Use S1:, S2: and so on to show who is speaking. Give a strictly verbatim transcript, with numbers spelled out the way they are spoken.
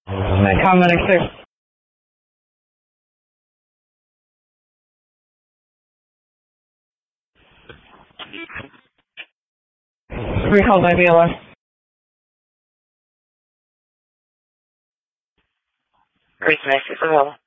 S1: Commenting six. Three held by B L S.
S2: Great, nice to